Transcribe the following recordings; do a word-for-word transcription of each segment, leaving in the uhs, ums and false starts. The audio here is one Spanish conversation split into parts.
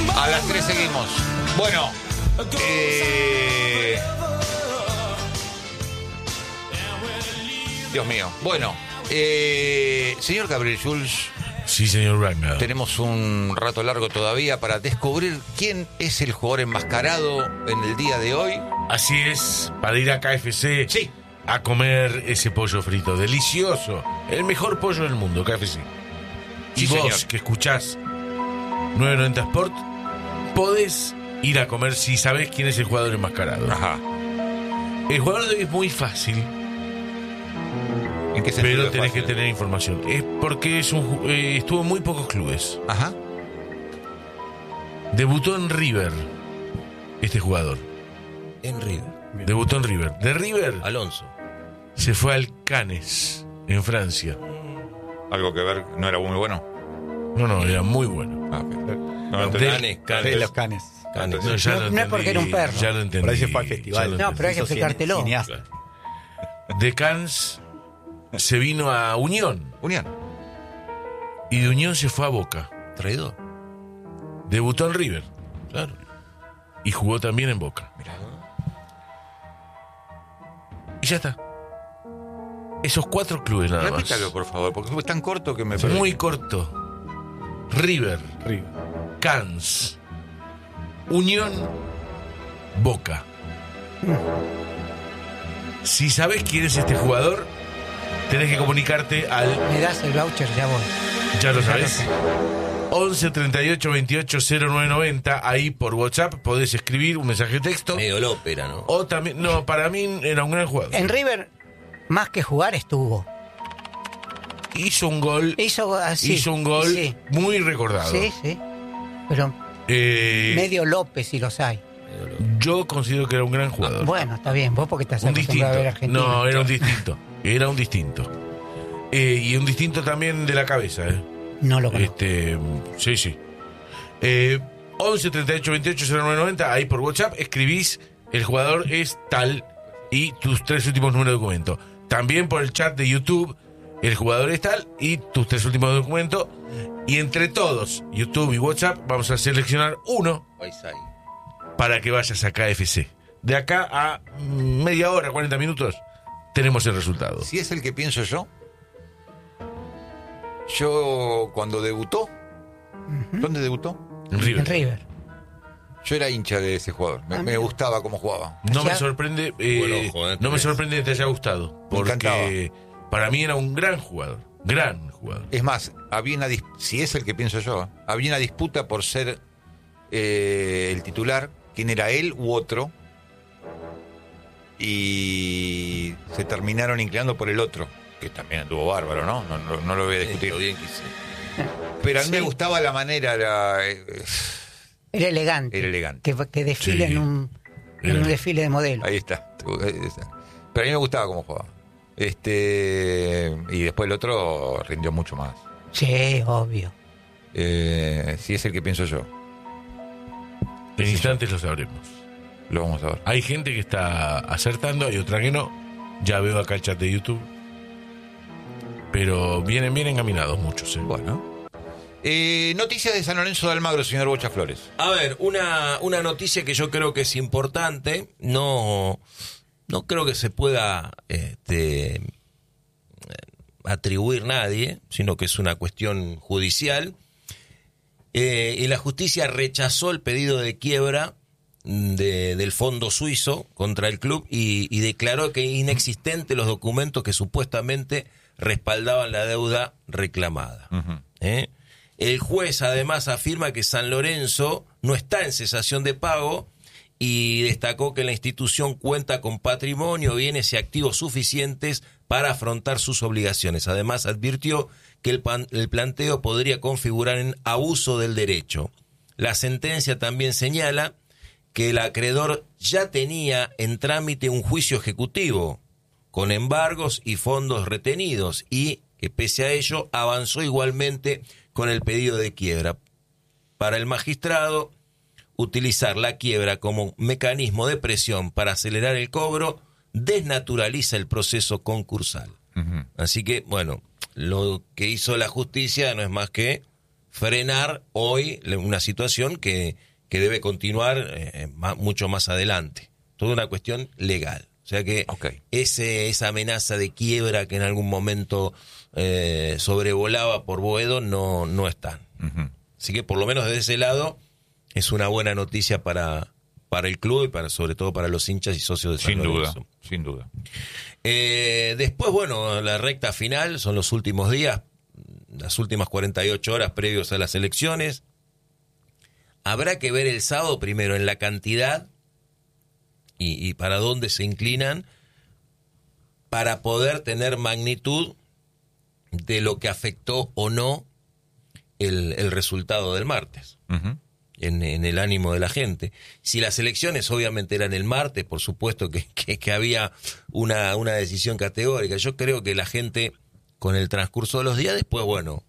A las tres seguimos. Bueno, eh... Dios mío. Bueno, eh... señor Gabriel Jules. Sí, señor Ranga. Tenemos un rato largo todavía para descubrir quién es el jugador enmascarado en el día de hoy. Así es, para ir a K F C sí. a comer ese pollo frito. Delicioso. El mejor pollo del mundo, K F C. Sí, y vos, señor. que escuchás nueve noventa Sport, podés ir a comer si sabés quién es el jugador enmascarado. Ajá. El jugador de hoy es muy fácil. ¿En qué sentido? Pero tenés fácil? que tener información. Es porque es un, eh, estuvo en muy pocos clubes. Ajá. Debutó en River, este jugador. En River. Debutó en River. De River Alonso. se fue al Cannes, en Francia. ¿Algo que ver? ¿No era muy bueno? No, no, era muy bueno. Ah, okay. No, De- entendí. Canes, Sí, Canes. los canes. Canes. No, ya No- lo no es entendí, porque era un perro. Ya lo entendí. Por ahí se fue al festival. ya lo No, pero hay que Hizo cine- explicártelo. cineasta. De Cannes se vino a Unión. Unión. Y de Unión se fue a Boca. Traidor. Debutó en River. Claro. Y jugó también en Boca. Y ya está. Esos cuatro clubes nada más. Repítalo, por favor, porque fue tan corto que me perdí. Muy corto. River, River. Cannes, Unión, Boca. Si sabes quién es este jugador, tenés que comunicarte al... Me das el voucher, ya voy. Ya lo sabes. once treinta y ocho veintiocho cero nueve noventa. Ahí por WhatsApp podés escribir un mensaje de texto. Medio Lópera, ¿no? O también... No, para mí era un gran jugador. En River, más que jugar, estuvo. Hizo un gol... Hizo así. hizo un gol Sí, muy recordado. sí, sí. Pero Eh, medio López, si los hay. yo considero que era un gran jugador. Bueno, está bien. Vos porque estás Un acostumbrado distinto. a ver a Argentina. No, era un distinto. Era un distinto. Eh, y un distinto también de la cabeza, ¿eh? No lo conozco. Este, sí, sí. Eh, once treinta y ocho veintiocho cero nueve noventa. Ahí por WhatsApp escribís el jugador es tal y tus tres últimos números de documento. También por el chat de YouTube el jugador es tal y tus tres últimos documentos. Y entre todos, YouTube y WhatsApp, vamos a seleccionar uno para que vayas a K F C. De acá a media hora, cuarenta minutos, tenemos el resultado. Si es el que pienso yo, yo cuando debutó, ¿dónde debutó? En River. En River. Yo era hincha de ese jugador, me, Ah, me mira. gustaba cómo jugaba. No me Ya- sorprende, eh, Buen ojo, eh, no me tenés. sorprende que te haya gustado, Me porque encantaba. para mí era un gran jugador, gran jugador. Es más, había una dis- si es el que pienso yo, había una disputa por ser eh, el titular, quién era él u otro, y se terminaron inclinando por el otro, que también anduvo bárbaro, ¿no? No, no, no lo voy a discutir. Lo bien que hice. Pero a mí me Sí. gustaba la manera, la, eh, Era elegante. Era elegante. Que, que desfile Sí. en, un, en Era. un desfile de modelo. ahí está. Ahí está. Pero a mí me gustaba cómo jugaba. Este y después el otro rindió mucho más. Sí, obvio. Eh, si es el que pienso yo, En instantes lo sabremos. lo vamos a ver. Hay gente que está acertando, hay otra que no. Ya veo acá el chat de YouTube. Pero vienen bien encaminados muchos, ¿eh? Bueno. Eh, noticias de San Lorenzo de Almagro, señor Bocha Flores. A ver, una, una noticia que yo creo que es importante. No, no creo que se pueda este, atribuir nadie, sino que es una cuestión judicial. Eh, y la justicia rechazó el pedido de quiebra de, del fondo suizo contra el club y, y declaró que inexistentes los documentos que supuestamente respaldaban la deuda reclamada. Uh-huh. ¿Eh? El juez además afirma que San Lorenzo no está en cesación de pago y destacó que la institución cuenta con patrimonio, bienes y activos suficientes para afrontar sus obligaciones. Además advirtió que el, pan, el planteo podría configurar en abuso del derecho. La sentencia también señala que el acreedor ya tenía en trámite un juicio ejecutivo con embargos y fondos retenidos y que pese a ello avanzó igualmente con el pedido de quiebra. Para el magistrado, utilizar la quiebra como mecanismo de presión para acelerar el cobro desnaturaliza el proceso concursal. Uh-huh. Así que, bueno, lo que hizo la justicia no es más que frenar hoy una situación que, que debe continuar eh, más, mucho más adelante. Toda una cuestión legal. O sea que okay. ese, esa amenaza de quiebra que en algún momento eh, sobrevolaba por Boedo no, no están. Uh-huh. Así que por lo menos desde ese lado es una buena noticia para, para el club y para sobre todo para los hinchas y socios de San Sin Lorenzo. duda, sin duda. Eh, después, bueno, la recta final son los últimos días, las últimas cuarenta y ocho horas previos a las elecciones. Habrá que ver el sábado primero en la cantidad y, y para dónde se inclinan para poder tener magnitud de lo que afectó o no el, el resultado del martes. Uh-huh. En, en el ánimo de la gente. Si las elecciones obviamente eran el martes, por supuesto que, que, que había una, una decisión categórica. Yo creo que la gente, con el transcurso de los días, después, bueno,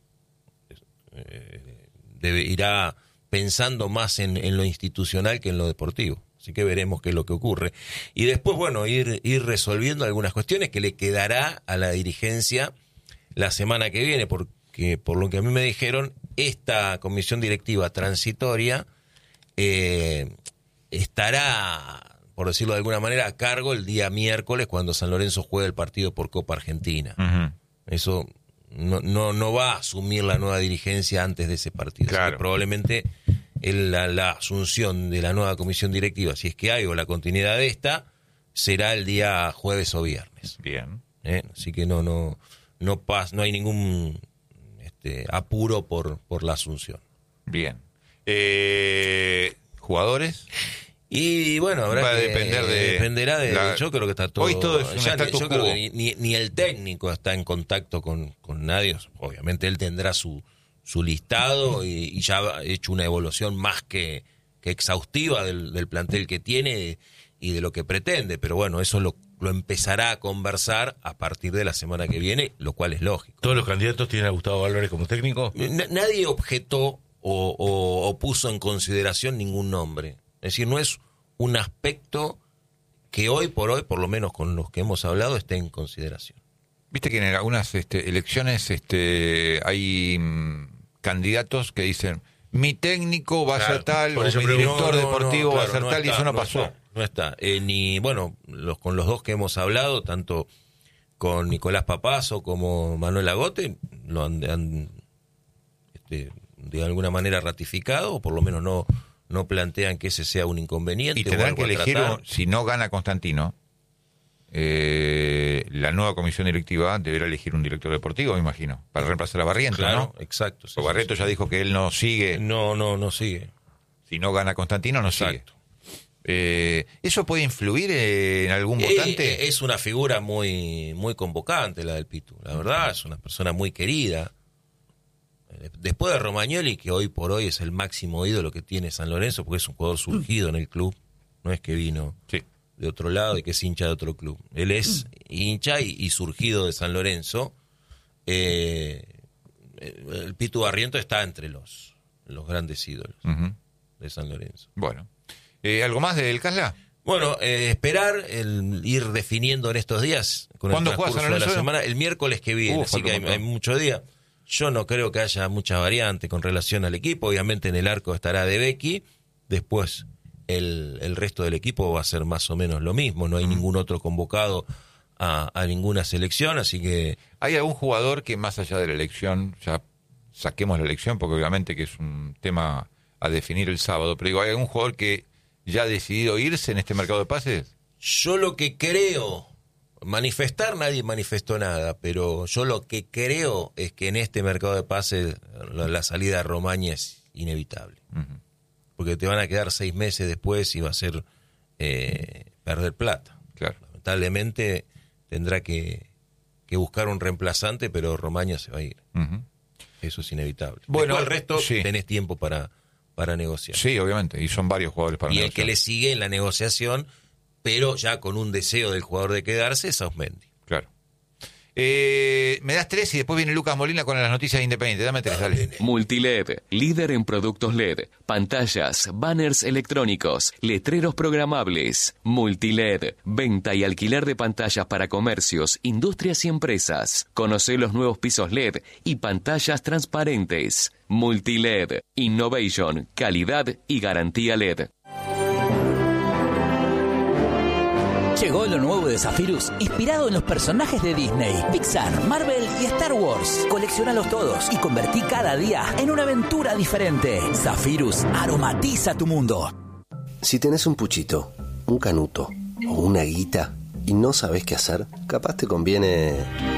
eh, debe, irá pensando más en, en lo institucional que en lo deportivo. Así que veremos qué es lo que ocurre. Y después, bueno, ir, ir resolviendo algunas cuestiones que le quedará a la dirigencia la semana que viene, porque por lo que a mí me dijeron, esta comisión directiva transitoria eh, estará, por decirlo de alguna manera, a cargo el día miércoles cuando San Lorenzo juegue el partido por Copa Argentina. Uh-huh. Eso no, no, no va a asumir la nueva dirigencia antes de ese partido. Claro. Así que probablemente el, la, la asunción de la nueva comisión directiva, si es que hay, o la continuidad de esta, será el día jueves o viernes. Bien. ¿Eh? Así que no, no, no, pas, no hay ningún este, apuro por, por la asunción. Bien. Eh, ¿Jugadores? Y bueno, habrá Va a que depender de dependerá de, la- yo creo que está todo. Hoy todo es un ya ni- status yo creo quo. que ni, ni, ni el técnico está en contacto con, con nadie. Obviamente él tendrá su, su listado y, y ya ha hecho una evaluación más que, que exhaustiva del, del plantel que tiene y de lo que pretende. Pero bueno, eso lo, lo empezará a conversar a partir de la semana que viene, lo cual es lógico. ¿Todos los candidatos tienen a Gustavo Álvarez como técnico? N- Nadie objetó o, o, o puso en consideración ningún nombre. Es decir, no es un aspecto que hoy por hoy, por lo menos con los que hemos hablado, esté en consideración. Viste que en algunas este, elecciones este, hay mm, candidatos que dicen mi técnico va a Claro, ser tal por o eso mi pregunto. director No, no, deportivo no, va a claro, ser tal y está, eso no pasó. Está, no está. Eh, ni, bueno, los, con los dos que hemos hablado, tanto con Nicolás Papazo como Manuel Agote, lo han, han este, de alguna manera ratificado, o por lo menos no, no plantean que ese sea un inconveniente. Y o tendrán algo que a elegir, tratar. un- si no gana Constantino, eh, la nueva comisión directiva deberá elegir un director deportivo, me imagino, para reemplazar a Barrientos, Claro, ¿no? exacto. sí, Porque sí, Barrientos sí. ya dijo que él no sigue, No, no, no sigue. si no gana Constantino, no sigue. Exacto. Eh, ¿Eso puede influir eh, en algún Eh, votante? eh, es una figura muy, muy convocante la del Pitu. La verdad, es una persona muy querida. Eh, Después de Romagnoli, que hoy por hoy es el máximo ídolo que tiene San Lorenzo, porque es un jugador surgido en el club. No es que vino Sí. de otro lado y que es hincha de otro club. Él es hincha y, y surgido de San Lorenzo. Eh, el Pitu Barrientos está entre los, los grandes ídolos Ujú. de San Lorenzo. Bueno. Eh, ¿Algo más del Casla? Bueno, eh, esperar, el, ir definiendo en estos días, con el ¿Cuándo juega transcurso San de la Lorenzo? semana, el miércoles que viene, Uh, así falta que un hay, montón. hay muchos días. Yo no creo que haya mucha variante con relación al equipo, obviamente en el arco estará De Becky, después el, el resto del equipo va a ser más o menos lo mismo, no hay ningún otro convocado a, a ninguna selección, así que ¿Hay algún jugador que más allá de la elección, ya saquemos la elección, porque obviamente que es un tema a definir el sábado, pero digo, ¿hay algún jugador que ya ha decidido irse en este mercado de pases? yo lo que creo, manifestar nadie manifestó nada, pero yo lo que creo es que en este mercado de pases la, la salida de Romaña es inevitable. Ujú. Porque te van a quedar seis meses después y va a ser eh, perder plata. Claro. Lamentablemente tendrá que, que buscar un reemplazante, pero Romaña se va a ir. Ujú. Eso es inevitable. Bueno, Después el resto sí. tenés tiempo para, para negociar. Sí, obviamente, y son varios jugadores para y el negociar. que le sigue en la negociación, pero ya con un deseo del jugador de quedarse, es Ausmendi. Claro. Eh, me das tres y después viene Lucas Molina con las noticias de Independiente. Dame tres, dale. Multiled, líder en productos L E D, pantallas, banners electrónicos, letreros programables. Multiled, venta y alquiler de pantallas para comercios, industrias y empresas. Conoce los nuevos pisos L E D y pantallas transparentes. Multiled, innovation, calidad y garantía L E D. Llegó lo nuevo de Zephyrus, inspirado en los personajes de Disney, Pixar, Marvel y Star Wars. Colecciónalos todos y convertí cada día en una aventura diferente. Zephyrus aromatiza tu mundo. Si tenés un puchito, un canuto o una guita y no sabés qué hacer, capaz te conviene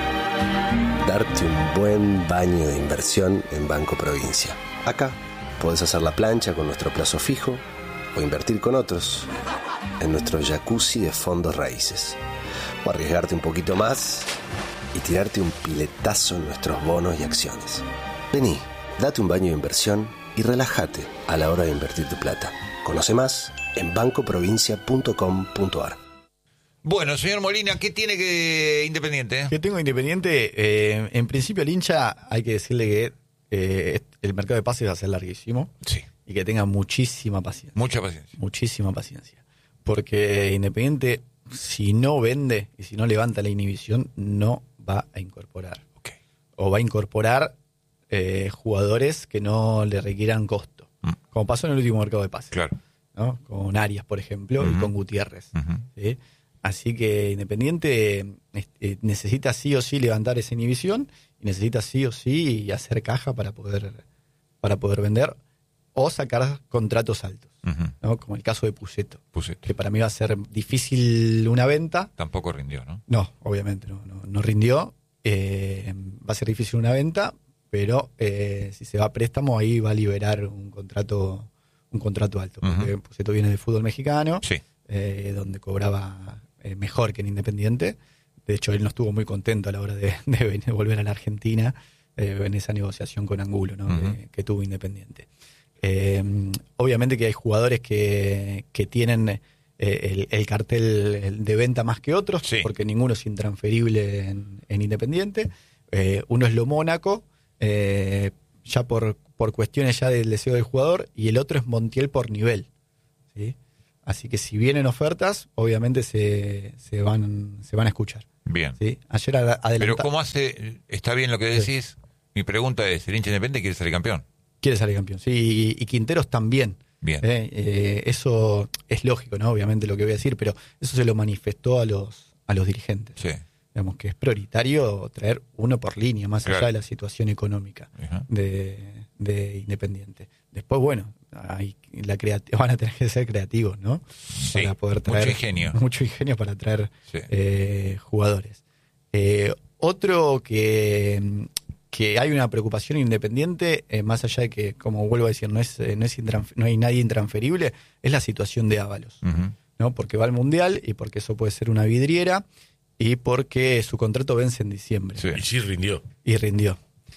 darte un buen baño de inversión en Banco Provincia. Acá podés hacer la plancha con nuestro plazo fijo o invertir con otros en nuestro jacuzzi de fondos raíces, o arriesgarte un poquito más y tirarte un piletazo en nuestros bonos y acciones. Vení, date un baño de inversión y relájate a la hora de invertir tu plata. Conoce más en banco provincia punto com punto a r. Bueno, señor Molina, ¿qué tiene que Independiente? Que tengo Independiente, eh, en principio al hincha hay que decirle que eh, el mercado de pases va a ser larguísimo. Sí. Y que tenga muchísima paciencia. Mucha paciencia. Muchísima paciencia. Porque Independiente, si no vende y si no levanta la inhibición, no va a incorporar. Okay. O va a incorporar eh, jugadores que no le requieran costo. Mm. Como pasó en el último mercado de pases. Claro. ¿No? Con Arias, por ejemplo, uh-huh. y con Gutiérrez. Uh-huh. ¿Sí? Así que Independiente eh, necesita sí o sí levantar esa inhibición y necesita sí o sí hacer caja para poder, para poder vender o sacar contratos altos, uh-huh. ¿no? Como el caso de Pusetto, Pusetto, que para mí va a ser difícil una venta. Tampoco rindió, ¿no? No, obviamente no, no, no rindió. Eh, va a ser difícil una venta, pero eh, si se va a préstamo, ahí va a liberar un contrato un contrato alto. Porque uh-huh. Pusetto viene del fútbol mexicano, sí. eh, donde cobraba eh, mejor que en Independiente. De hecho, él no estuvo muy contento a la hora de, de, venir, de volver a la Argentina eh, en esa negociación con Angulo, ¿no? uh-huh. que, que tuvo Independiente. Eh, obviamente que hay jugadores que, que tienen eh, el, el cartel de venta más que otros, sí. porque ninguno es intransferible en, en Independiente. Eh, uno es lo Mónaco, eh, ya por, por cuestiones ya del deseo del jugador, y el otro es Montiel por nivel, ¿sí? Así que si vienen ofertas, obviamente se, se, van, se van a escuchar. Bien. ¿Sí? Ayer adelantaba. Pero ¿cómo hace? Está bien lo que decís. Sí. Mi pregunta es, ¿el hincha Independiente quiere ser campeón? Quiere salir campeón, sí, y, y Quinteros también. Bien. Eh, eh, eso es lógico, ¿no? Obviamente lo que voy a decir, pero eso se lo manifestó a los a los dirigentes. Sí. Digamos que es prioritario traer uno por línea, más claro. allá de la situación económica uh-huh. de, de Independiente. Después, bueno, hay la creati- van a tener que ser creativos, ¿no? Sí, para poder traer mucho ingenio. Mucho ingenio para traer sí. eh, jugadores. Eh, otro que... que hay una preocupación Independiente, eh, más allá de que, como vuelvo a decir, no es eh, no es intranf- no hay nadie intransferible, es la situación de Ábalos, uh-huh. ¿no? Porque va al Mundial y porque eso puede ser una vidriera y porque su contrato vence en diciembre. Sí. Y sí rindió. Y rindió.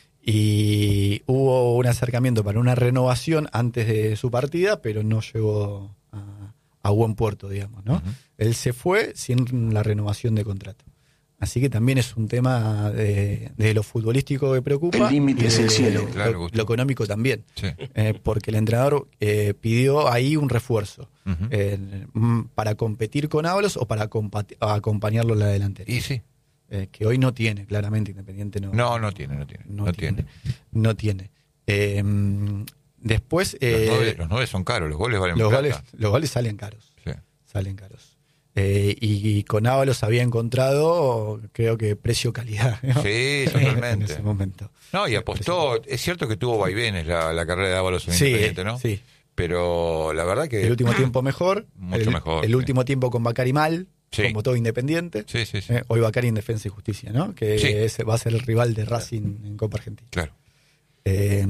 Y hubo un acercamiento para una renovación antes de su partida, pero no llegó a, a buen puerto, digamos, ¿no? Uh-huh. Él se fue sin la renovación de contrato. Así que también es un tema de, de lo futbolístico que preocupa. El límite es el cielo. Claro, lo, lo económico también. Sí. Eh, porque el entrenador eh, pidió ahí un refuerzo uh-huh. eh, para competir con Ábalos o para compa- acompañarlo en la delantera. Y sí. Eh, que hoy no tiene, claramente, Independiente no. No, no tiene, no tiene. No, no tiene, tiene. No tiene. Eh, después. Eh, los, nueve, los nueve son caros, los goles valen los plata. goles, los goles salen caros. Sí. Salen caros. Eh, y, y con Ábalos había encontrado, creo que precio-calidad, ¿no? Sí, totalmente. En ese momento. No, y apostó. Es cierto que tuvo vaivenes la, la carrera de Ábalos en sí, Independiente, ¿no? Sí. Pero la verdad que. El último tiempo mejor. Mucho el, mejor. El sí. último tiempo con Bacari mal, sí. como todo Independiente. Sí, sí, sí. Eh, hoy Bacari en Defensa y Justicia, ¿no? Que sí. ese va a ser el rival de Racing en Copa Argentina. Claro. Eh,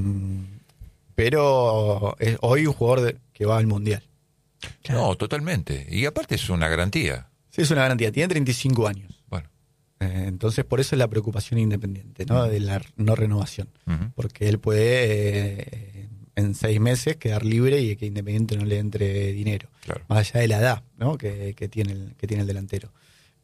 pero es hoy un jugador de, que va al Mundial. Claro. No, totalmente. Y aparte es una garantía. Sí, es una garantía. Tiene treinta y cinco años. Bueno. Eh, entonces, por eso es la preocupación Independiente, ¿no? De la no renovación. Uh-huh. Porque él puede, eh, en seis meses, quedar libre y que Independiente no le entre dinero. Claro. Más allá de la edad, ¿no? Que, que, tiene, el, que tiene el delantero.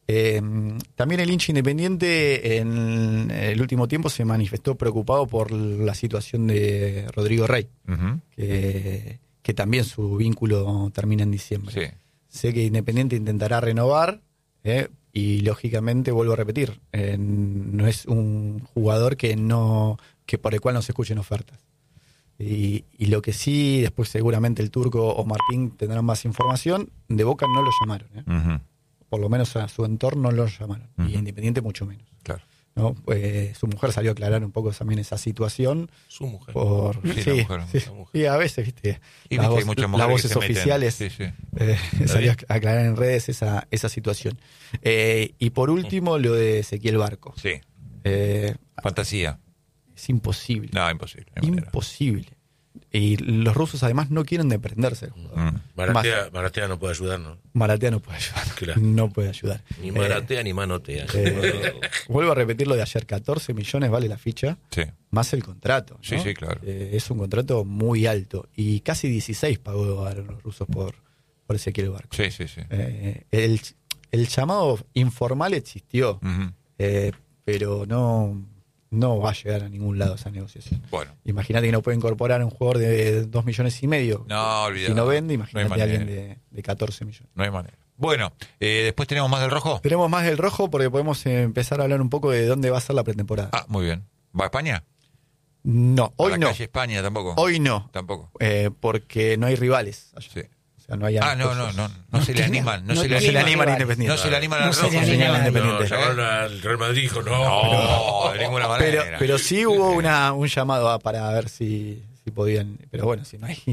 Eh, también el hincha Independiente en el último tiempo se manifestó preocupado por la situación de Rodrigo Rey, Uh-huh. que, que también su vínculo termina en diciembre. Sí. Sé que Independiente intentará renovar eh, y lógicamente vuelvo a repetir, eh, no es un jugador que no que por el cual no se escuchen ofertas. Y, y lo que sí, después seguramente el Turco o Martín tendrán más información, de Boca no lo llamaron, ¿eh? Uh-huh. Por lo menos a su entorno no lo llamaron, Uh-huh. y a Independiente mucho menos. Claro. ¿No? Eh, su mujer salió a aclarar un poco también esa situación. Su mujer. Por, Sí, sí, la mujer, sí. la mujer. Y a veces, viste, Y las, viste, hay voz- muchas las mujeres que voces se meten. oficiales Sí, sí. eh, salió bien. a aclarar en redes esa, esa situación. Eh, y por último, lo de Ezequiel Barco. Sí. Eh, Fantasía. es imposible. No, imposible. no hay manera. Imposible. Y los rusos además no quieren desprenderse del jugador. Mm. Maratea, Maratea no puede ayudarnos. Maratea no puede ayudar. Claro. No puede ayudar. Ni Eh, maratea ni manotea. eh, vuelvo a repetir lo de ayer, catorce millones vale la ficha, Sí. más el contrato. ¿no? Sí, sí, claro. Eh, es un contrato muy alto y casi dieciséis pagó a los rusos por, por Ezequiel Barco. Sí, sí, sí. Eh, el, el llamado informal existió, Ujú. eh, pero no, no va a llegar a ningún lado esa negociación. Bueno. Imagínate que no puede incorporar a un jugador de dos millones y medio. No, olvidado. Si no vende, No hay imagínate a alguien manera. de, de catorce millones. No hay manera. Bueno, eh, después tenemos más del rojo. Tenemos más del rojo porque podemos eh, empezar a hablar un poco de dónde va a ser la pretemporada. Ah, muy bien. ¿Va a España? No, ¿A hoy la no. calle España tampoco? Hoy no. Tampoco. Eh, porque no hay rivales allá. Sí. O sea, no hay Ah, no, no, amistosos. no. No, se le tiene- animan. No, no se le No se le animan. anima a rivales. Independiente. No se le animan al No se rojo. le anima señala a Independiente. No, llamaron al Real Madrid, dijo no. No, de ninguna Pero, manera. pero sí hubo una, un llamado a- para ver si, si podían. Pero bueno, si no hay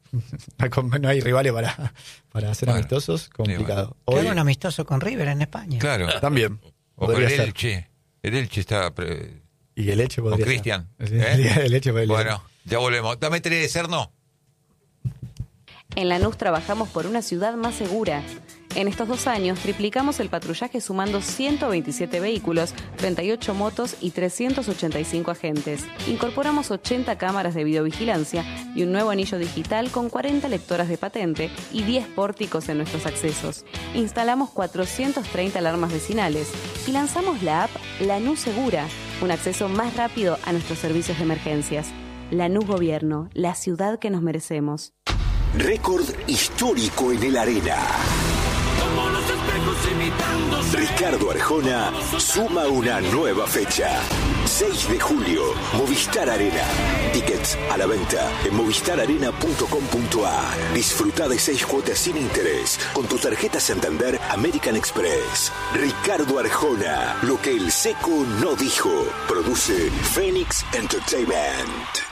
no hay rivales para, para hacer Bueno, amistosos, complicado. Que Hoy haga un amistoso con River en España. Claro. también. O con Podría el ser. Elche. El Elche está... pre- Y el Eche O podría ser. Cristian. Sí, ¿eh? el Eche podría ser. Bueno, ya volvemos. Dame tres de Cerno. En Lanús trabajamos por una ciudad más segura. En estos dos años triplicamos el patrullaje sumando ciento veintisiete vehículos, treinta y ocho motos y trescientos ochenta y cinco agentes. Incorporamos ochenta cámaras de videovigilancia y un nuevo anillo digital con cuarenta lectoras de patente y diez pórticos en nuestros accesos. Instalamos cuatrocientas treinta alarmas vecinales y lanzamos la app Lanús Segura, un acceso más rápido a nuestros servicios de emergencias. Lanús Gobierno, la ciudad que nos merecemos. Récord histórico en el Arena. Ricardo Arjona suma una nueva fecha. seis de julio, Movistar Arena. Tickets a la venta en movistar arena punto com punto a r. Disfruta de seis cuotas sin interés con tu tarjeta Santander American Express. Ricardo Arjona, lo que el seco no dijo. Produce Phoenix Entertainment.